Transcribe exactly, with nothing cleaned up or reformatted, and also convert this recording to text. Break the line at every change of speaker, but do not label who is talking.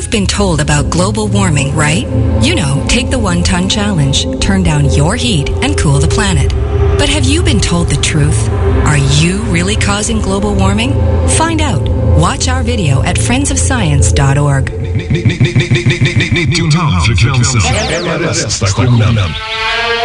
You've been told about global warming, right? You know, take the one-ton challenge, turn down your heat, and cool the planet. But have you been told the truth? Are you really causing global warming? Find out. Watch our video at friends of science dot org.
nittionio komma fem frekvensen.